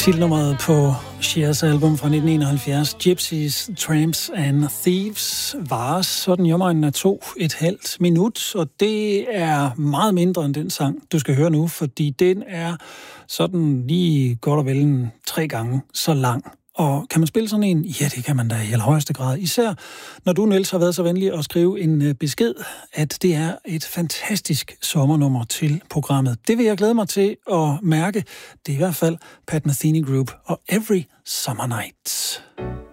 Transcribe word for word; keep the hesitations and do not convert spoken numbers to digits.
Titelnummeret på Chers album fra nitten enoghalvfjerds, Gypsies, Tramps and Thieves, var sådan i omegnen af to et halvt minut, og det er meget mindre end den sang, du skal høre nu, fordi den er sådan lige godt og vel en tre gange så lang. Og kan man spille sådan en? Ja, det kan man da i allerhøjeste grad. Især når du, Niels, har været så venlig at skrive en besked, at det er et fantastisk sommernummer til programmet. Det vil jeg glæde mig til at mærke. Det er i hvert fald Pat Metheny Group og Every Summer Night.